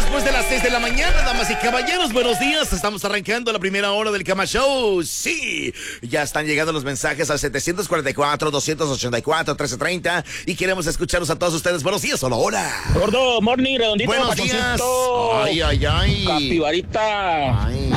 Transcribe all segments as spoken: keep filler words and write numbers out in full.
después de las seis de la mañana, damas y caballeros, buenos días. Estamos arrancando la primera hora del Cama Show. Sí, ya están llegando los mensajes al setecientos cuarenta y cuatro, doscientos ochenta y cuatro, trece treinta y queremos escucharlos a todos ustedes. Buenos días, hola, hola. Gordo, morning, redondito. Buenos días. Ay, ay, ay. Capibarita. Ay.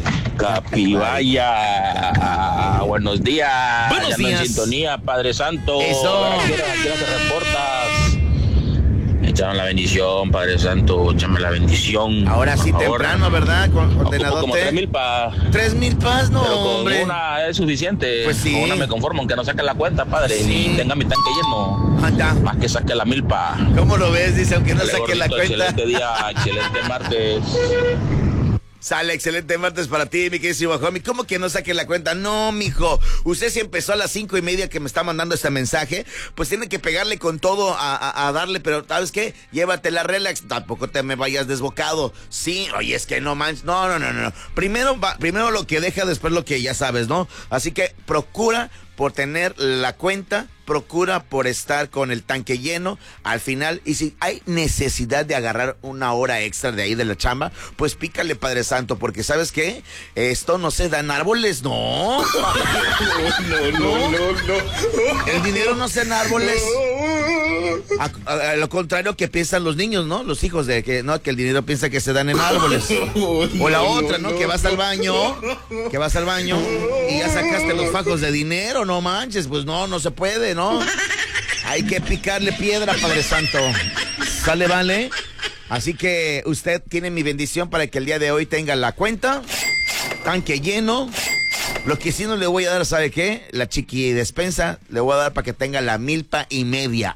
Capibaya. Buenos días. Buenos ya días. En sintonía, Padre Santo. Eso. ¿A qué hora te reportas? Echaron la bendición, Padre Santo. Échame la bendición. Ahora sí, temprano, ¿verdad? Con ordenador. Como tres mil pa. Tres mil pas, no, Pero con hombre. una es suficiente. Pues sí. Con una me conformo, aunque no saque la cuenta, Padre. Sí. Ni tenga mi tanque lleno. Anda. Más que saque la milpa. ¿Cómo lo ves? Dice, aunque no Dale, saque la gordito, cuenta. Excelente día, excelente martes. Sale, excelente martes para ti, mi querido homie. ¿Cómo que no saque la cuenta? No, mijo. Usted si empezó a las cinco y media que me está mandando este mensaje, pues tiene que pegarle con todo a, a, a darle, pero ¿sabes qué? Llévatela relax, tampoco te me vayas desbocado. Sí, oye, es que no manches. No, no, no, no. Primero, va, primero lo que deja, después lo que ya sabes, ¿no? Así que procura por tener la cuenta, procura por estar con el tanque lleno al final, y si hay necesidad de agarrar una hora extra de ahí de la chamba, pues pícale, Padre Santo, porque ¿sabes qué? Esto no se da en árboles, no. No, no, no, no, no. El dinero no se da en árboles. A, a, a lo contrario que piensan los niños, ¿no? Los hijos de que no, que el dinero piensa que se dan en árboles. O la otra, ¿no? Que vas al baño, que vas al baño y ya sacaste los fajos de dinero, no manches, pues no, no se puede, ¿no? Hay que picarle piedra, Padre Santo. ¿Sale, vale? Así que usted tiene mi bendición para que el día de hoy tenga la cuenta, tanque lleno. Lo que sí no le voy a dar, ¿sabe qué? La chiqui despensa le voy a dar para que tenga la milpa y media.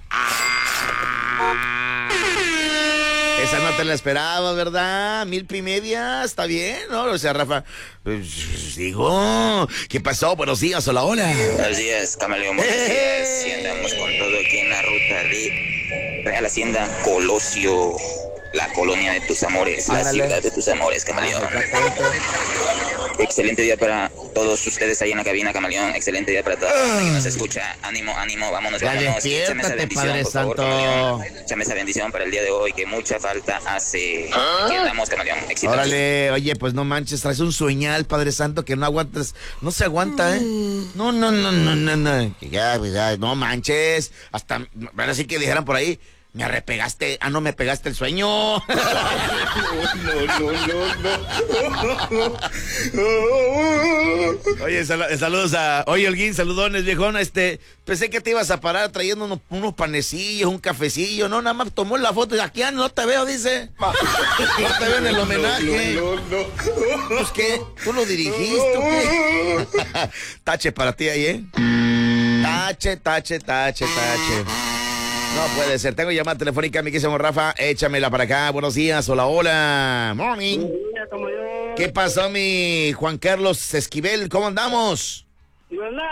¡Ah! Esa no te la esperaba, ¿verdad? Milpa y media, está bien, ¿no? O sea, Rafa, pues, digo, ¿qué pasó? Buenos días, hola, hola. Buenos días, Camaleón, buenos días. Y andamos con todo aquí en la ruta de Real Hacienda Colosio, la colonia de tus amores, la Ándale. ciudad de tus amores, Camaleón. Excelente día para todos ustedes ahí en la cabina, Camaleón. Excelente día para todos. Alguien nos escucha. Ánimo, ánimo, vámonos, Ya vámonos. Y échame esa despiértate, bendición, Padre por favor, Santo. Camaleón. Échame esa bendición para el día de hoy, que mucha falta hace. Aquí andamos, Camaleón. Éxitos. Órale, oye, pues no manches, traes un sueñal, Padre Santo, que no aguantas, no se aguanta, ¿eh? No, no, no, no, no, no, que ya, pues, ya, no manches, hasta, ahora sí que dijeran por ahí, me arrepegaste, ah, no, me pegaste el sueño. No, no, no, no. Oye, sal- saludos a, oye, Holguín, saludones, viejón, este, pensé que te ibas a parar trayendo unos, unos panecillos, un cafecillo, no, nada más tomó la foto y aquí ya no te veo, dice, no te veo en el homenaje. No, no, no. Pues, ¿qué? ¿Tú lo dirigiste o qué? Tache para ti ahí, ¿eh? Tache, tache, tache, tache. No puede ser. Tengo llamada telefónica, mi querido Rafa. Échamela para acá. Buenos días. Hola, hola. Morning. ¿Qué pasó, mi Juan Carlos Esquivel? ¿Cómo andamos?